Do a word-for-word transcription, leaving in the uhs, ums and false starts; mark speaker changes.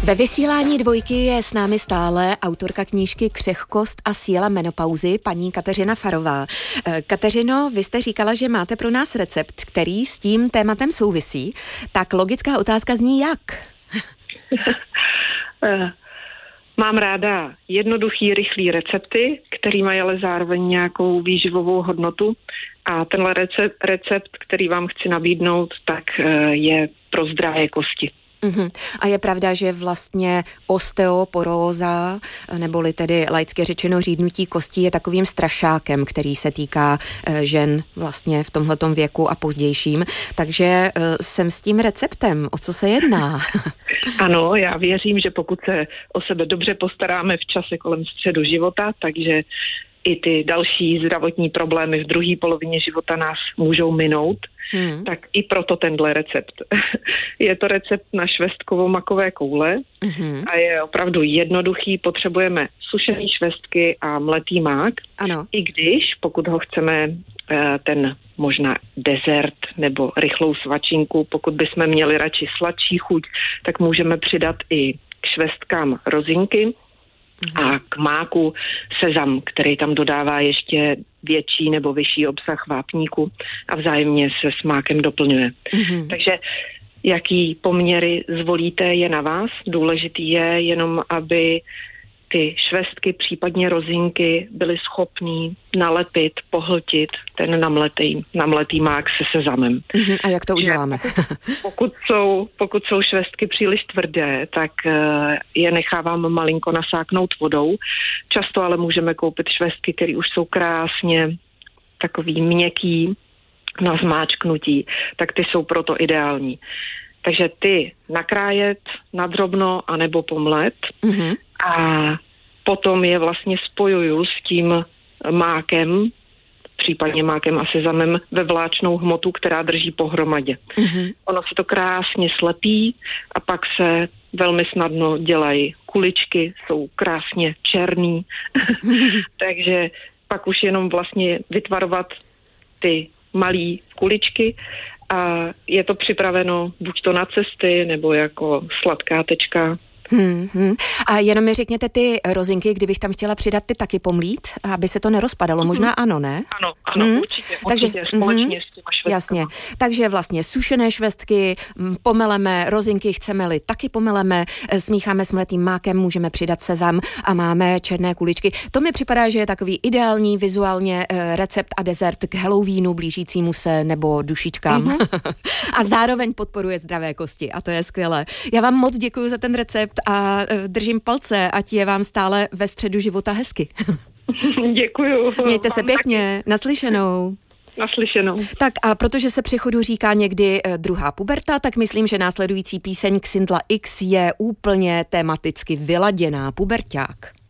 Speaker 1: Ve vysílání Dvojky je s námi stále autorka knížky Křehkost a síla menopauzy, paní Kateřina Farová. Kateřino, vy jste říkala, že máte pro nás recept, který s tím tématem souvisí. Tak logická otázka zní jak?
Speaker 2: Mám ráda jednoduchý, rychlý recepty, který mají ale zároveň nějakou výživovou hodnotu. A tenhle recept, recept, který vám chci nabídnout, tak je pro zdravé kosti.
Speaker 1: Uhum. A je pravda, že vlastně osteoporóza, neboli tedy laicky řečeno řídnutí kostí, je takovým strašákem, který se týká e, žen vlastně v tomhletom věku a pozdějším. Takže e, jsem s tím receptem. O co se jedná?
Speaker 2: Ano, já věřím, že pokud se o sebe dobře postaráme v čase kolem středu života, takže i ty další zdravotní problémy v druhé polovině života nás můžou minout, hmm. tak i proto tenhle recept. Je to recept na švestkovo-makové koule hmm. a je opravdu jednoduchý. Potřebujeme sušený švestky a mletý mák.
Speaker 1: Ano.
Speaker 2: I když, pokud ho chceme ten možná dezert nebo rychlou svačinku, pokud bychom měli radši sladší chuť, tak můžeme přidat i k švestkám rozinky, a k máku sezam, který tam dodává ještě větší nebo vyšší obsah vápníku a vzájemně se s mákem doplňuje. Mm-hmm. Takže jaký poměry zvolíte, je na vás. Důležitý je jenom, aby ty švestky, případně rozinky byly schopný nalepit, pohltit ten namletý, namletý mák se sezamem.
Speaker 1: Mm-hmm. A jak to uděláme?
Speaker 2: Pokud jsou, pokud jsou švestky příliš tvrdé, tak je nechávám malinko nasáknout vodou. Často ale můžeme koupit švestky, které už jsou krásně takový měkký na zmáčknutí, tak ty jsou proto ideální. Takže ty nakrájet nadrobno anebo pomlet mm-hmm. a potom je vlastně spojuju s tím mákem, případně mákem a sezamem ve vláčnou hmotu, která drží pohromadě. Mm-hmm. Ono se to krásně slepí a pak se velmi snadno dělají kuličky, jsou krásně černý, takže pak už jenom vlastně vytvarovat ty malý kuličky a je to připraveno buď to na cesty, nebo jako sladká tečka.
Speaker 1: Hmm, hmm. A jenom mi řekněte ty rozinky, kdybych tam chtěla přidat, ty taky pomlít, aby se to nerozpadalo. Hmm. Možná ano, ne?
Speaker 2: Ano, ano, hmm. určitě,
Speaker 1: Takže,
Speaker 2: určitě, společně hmm. s těma švestkama.
Speaker 1: Jasně, takže vlastně sušené švestky, pomeleme, rozinky chceme-li, taky pomeleme, smícháme s mletým mákem, můžeme přidat sezam a máme černé kuličky. To mi připadá, že je takový ideální vizuálně recept a dezert k Halloweenu blížícímu se nebo dušičkám. Mm-hmm. A zároveň podporuje zdravé kosti a to je skvělé. Já vám moc děkuji za ten recept a držím palce, ať je vám stále ve středu života hezky.
Speaker 2: Děkuju.
Speaker 1: Mějte se pěkně, naslyšenou.
Speaker 2: Naslyšenou.
Speaker 1: Tak a protože se přechodu říká někdy druhá puberta, tak myslím, že následující píseň Xindla X je úplně tematicky vyladěná. Puberťák.